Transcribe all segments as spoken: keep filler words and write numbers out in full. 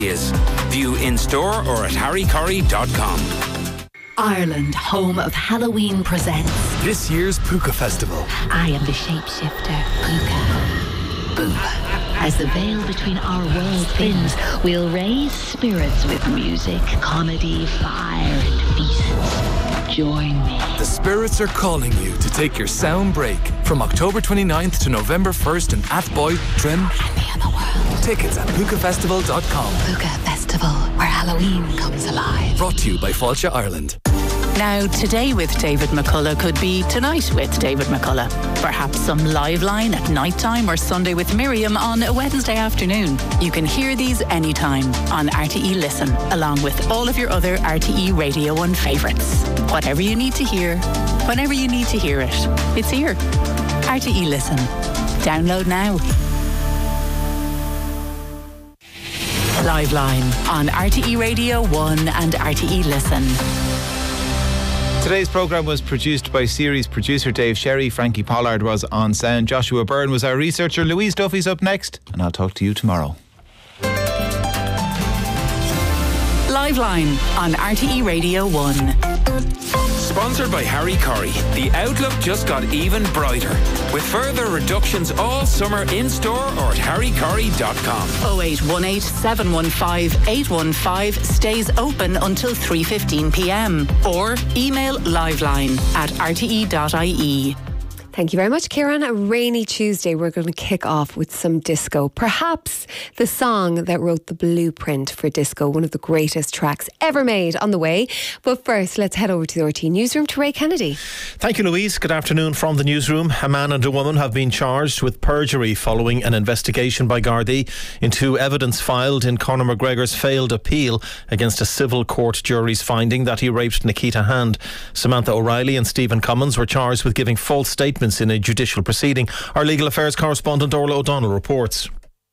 is. View in store or at harry corrie dot com. Ireland, home of Halloween, presents this year's Puka Festival. I am the shapeshifter, Puka. Boop. As the veil between our worlds thins, we'll raise spirits with music, comedy, fire, and feasts. Join me. The spirits are calling you to take your sound break from October twenty-ninth to November first in Athboy, Trim, and the other world. Tickets at puka festival dot com. Puka Festival, where Halloween comes alive. Brought to you by Fáilte Ireland. Now, today with David McCullough could be tonight with David McCullough. Perhaps some live line at night time or Sunday with Miriam on a Wednesday afternoon. You can hear these anytime on R T E Listen, along with all of your other R T E Radio one favourites. Whatever you need to hear, whenever you need to hear it, it's here. R T E Listen. Download now. Live line on R T E Radio one and R T E Listen. Today's programme was produced by series producer Dave Sherry. Frankie Pollard was on sound. Joshua Byrne was our researcher. Louise Duffy's up next, and I'll talk to you tomorrow. Live line on R T E Radio one. Sponsored by Harry Corrie. The outlook just got even brighter, with further reductions all summer in store or at harry corrie dot com. oh eight one eight, seven one five, eight one five stays open until three fifteen p m or email liveline at r t e dot i e. Thank you very much, Kieran. A rainy Tuesday, we're going to kick off with some disco. Perhaps the song that wrote the blueprint for disco, one of the greatest tracks ever made, on the way. But first, let's head over to the R T E newsroom to Ray Kennedy. Thank you, Louise. Good afternoon from the newsroom. A man and a woman have been charged with perjury following an investigation by Gardaí into evidence filed in Conor McGregor's failed appeal against a civil court jury's finding that he raped Nikita Hand. Samantha O'Reilly and Stephen Cummins were charged with giving false statements in a judicial proceeding. Our legal affairs correspondent Orla O'Donnell reports.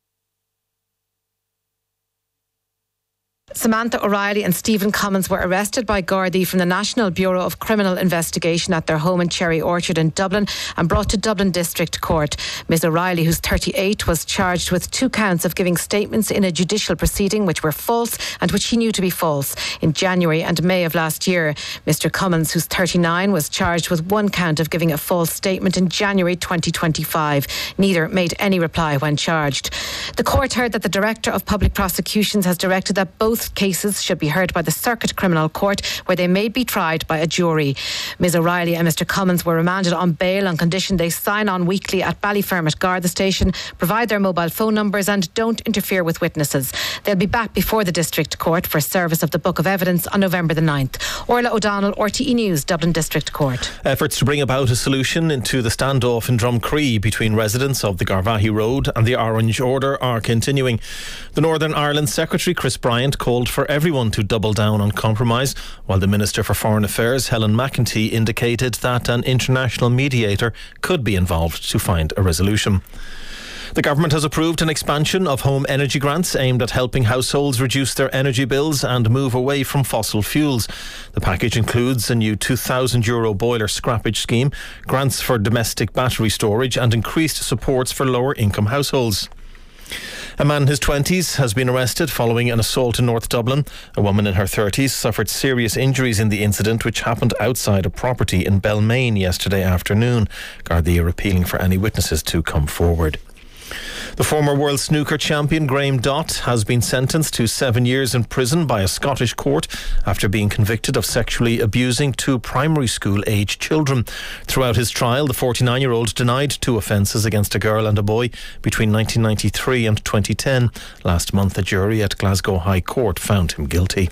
Samantha O'Reilly and Stephen Cummins were arrested by Gardaí from the National Bureau of Criminal Investigation at their home in Cherry Orchard in Dublin and brought to Dublin District Court. Miz O'Reilly, who's thirty-eight, was charged with two counts of giving statements in a judicial proceeding which were false and which he knew to be false in January and May of last year. Mister Cummins, who's thirty-nine, was charged with one count of giving a false statement in January twenty twenty-five. Neither made any reply when charged. The court heard that the Director of Public Prosecutions has directed that both cases should be heard by the Circuit Criminal Court, where they may be tried by a jury. Miz O'Reilly and Mister Cummins were remanded on bail on condition they sign on weekly at Ballyfermot Garda Station, provide their mobile phone numbers and don't interfere with witnesses. They'll be back before the District Court for service of the Book of Evidence on November the ninth. Orla O'Donnell, R T E News, Dublin District Court. Efforts to bring about a solution into the standoff in Drumcree between residents of the Garvaghey Road and the Orange Order are continuing. The Northern Ireland Secretary Chris Bryant called for everyone to double down on compromise, while the Minister for Foreign Affairs Helen McEntee indicated that an international mediator could be involved to find a resolution. The government has approved an expansion of home energy grants aimed at helping households reduce their energy bills and move away from fossil fuels. The package includes a new two thousand euro boiler scrappage scheme, grants for domestic battery storage and increased supports for lower income households. A man in his twenties has been arrested following an assault in North Dublin. A woman in her thirties suffered serious injuries in the incident, which happened outside a property in Belmain yesterday afternoon. Gardaí are appealing for any witnesses to come forward. The former world snooker champion Graham Dott has been sentenced to seven years in prison by a Scottish court after being convicted of sexually abusing two primary school age children. Throughout his trial, the forty-nine-year-old denied two offences against a girl and a boy between nineteen ninety-three and twenty ten. Last month, a jury at Glasgow High Court found him guilty.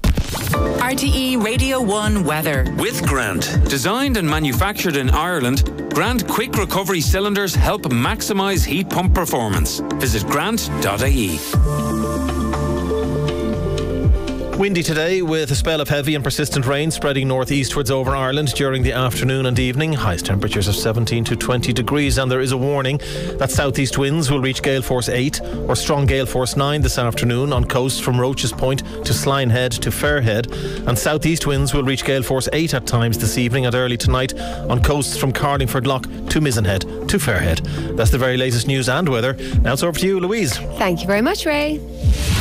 R T E Radio one weather. With Grant. Designed and manufactured in Ireland, Grant Quick Recovery Cylinders help maximise heat pump performance. Visit grant dot I E. Windy today with a spell of heavy and persistent rain spreading northeastwards over Ireland during the afternoon and evening. Highest temperatures of seventeen to twenty degrees, and there is a warning that southeast winds will reach gale force eight or strong gale force nine this afternoon on coasts from Roaches Point to Slinehead to Fairhead, and southeast winds will reach gale force eight at times this evening and early tonight on coasts from Carlingford Lough to Mizenhead to Fairhead. That's the very latest news and weather. Now it's over to you, Louise. Thank you very much, Ray.